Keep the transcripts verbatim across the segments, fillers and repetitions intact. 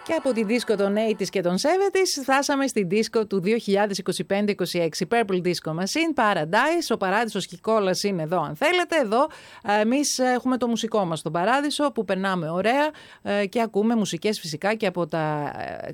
Και από τη δίσκο των ογδόντα και των εβδομήντα φτάσαμε στην δίσκο του δύο χιλιάδες είκοσι πέντε είκοσι έξι. Purple Disco Machine, Paradise. Ο Παράδεισος Κικόλας είναι εδώ, αν θέλετε. Εδώ εμείς έχουμε το μουσικό μας στον Παράδεισο που περνάμε ωραία και ακούμε μουσικές φυσικά και από τα.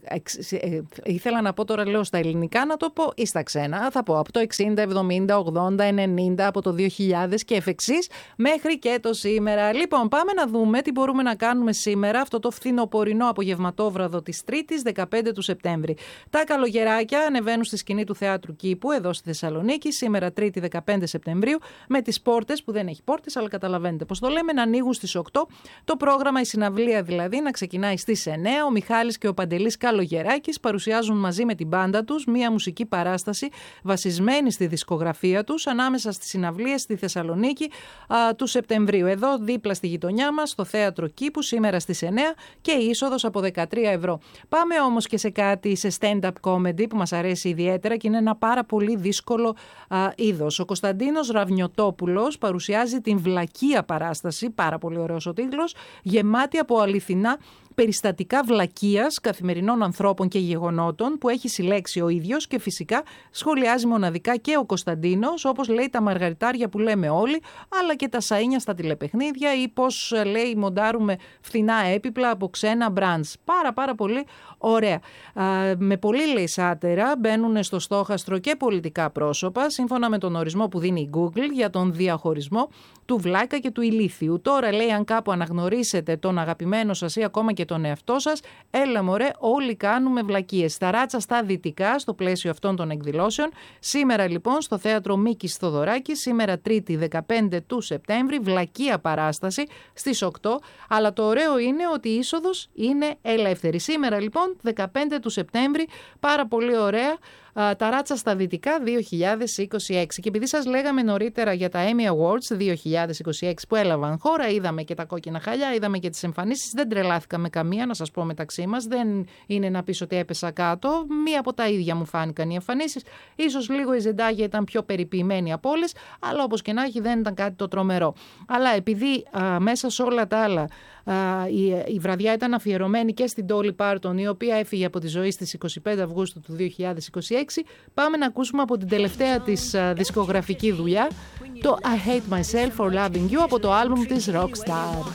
Ήθελα να πω τώρα, λέω στα ελληνικά, να το πω ή στα ξένα. Θα πω από το εξήντα, εβδομήντα, ογδόντα, ενενήντα, από το δύο χιλιάδες και εφ' εξής μέχρι και το σήμερα. Λοιπόν, πάμε να δούμε τι μπορούμε να κάνουμε σήμερα, αυτό το φθινοπορεινό απογευματόβραδο της Τρίτης, δεκαπέντε του Σεπτέμβρη. Τα καλογεράκια ανεβαίνουν στη σκηνή του Θεάτρου Κήπου, εδώ στη Θεσσαλονίκη, σήμερα Τρίτη, δεκαπέντε Σεπτεμβρίου, με τις πόρτες, που δεν έχει πόρτες, αλλά καταλαβαίνετε πώς το λέμε, να ανοίγουν στις οκτώ. Το πρόγραμμα, η συναυλία δηλαδή, να ξεκινάει στις εννέα. Ο Μιχάλης και ο Παντελής Καλογεράκης παρουσιάζουν μαζί με την μπάντα τους μία μουσική παράσταση βασισμένη στη δισκογραφία τους, ανάμεσα στις συναυλίες στη Θεσσαλονίκη α, του Σεπτεμβρίου. Εδώ, δίπλα στη γειτονιά μας, στο Θέατρο Κήπου, σήμερα στις εννέα, και η είσοδος από δεκατρία ευρώ. Πάμε όμως και σε κάτι, σε stand-up comedy που μας αρέσει ιδιαίτερα και είναι ένα πάρα πολύ δύσκολο α, είδος. Ο Κωνσταντίνος Ραβνιωτόπουλος παρουσιάζει την Βλακεία παράσταση, πάρα πολύ ωραίος ο τίτλος, γεμάτη από αληθινά περιστατικά βλακείας καθημερινών ανθρώπων και γεγονότων που έχει συλλέξει ο ίδιος, και φυσικά σχολιάζει μοναδικά και ο Κωνσταντίνος, όπως λέει τα μαργαριτάρια που λέμε όλοι, αλλά και τα σαΐνια στα τηλεπαιχνίδια, ή πώς λέει μοντάρουμε φθηνά έπιπλα από ξένα μπραντς. Πάρα πάρα πολύ ωραία. Α, με πολύ λαισάτερα μπαίνουν στο στόχαστρο και πολιτικά πρόσωπα, σύμφωνα με τον ορισμό που δίνει η Google για τον διαχωρισμό του βλάκα και του ηλίθιου. Τώρα, λέει, αν κάπου αναγνωρίσετε τον αγαπημένο σας ή ακόμα και τον εαυτό σας, έλα μωρέ, όλοι κάνουμε βλακίες. Στα Ράτσα στα Δυτικά, στο πλαίσιο αυτών των εκδηλώσεων. Σήμερα λοιπόν στο Θέατρο Μίκης Θοδωράκης, σήμερα Τρίτη δεκαπέντε του Σεπτέμβρη, Βλακεία παράσταση στις οκτώ. Αλλά το ωραίο είναι ότι η είσοδος είναι ελεύθερη. Σήμερα λοιπόν δεκαπέντε του Σεπτέμβρη, πάρα πολύ ωραία. Τα Ράτσα στα Δυτικά δύο χιλιάδες είκοσι έξι. Και επειδή σας λέγαμε νωρίτερα για τα Emmy Awards δύο χιλιάδες είκοσι έξι που έλαβαν χώρα, είδαμε και τα κόκκινα χαλιά, είδαμε και τις εμφανίσεις. Δεν τρελάθηκα με καμία, να σας πω μεταξύ μας. Δεν είναι να πεις ότι έπεσα κάτω. Μία από τα ίδια μου φάνηκαν οι εμφανίσεις. Ίσως λίγο η Ζεντάγια ήταν πιο περιποιημένη από όλες, αλλά όπως και να έχει δεν ήταν κάτι το τρομερό. Αλλά επειδή α, μέσα σε όλα τα άλλα α, η, η βραδιά ήταν αφιερωμένη και στην Dolly Parton, η οποία έφυγε από τη ζωή στις είκοσι πέντε Αυγούστου του δύο χιλιάδες είκοσι έξι, πάμε να ακούσουμε από την τελευταία της uh, δισκογραφική δουλειά το I Hate Myself for Loving You από το άλμπουμ της Rockstar.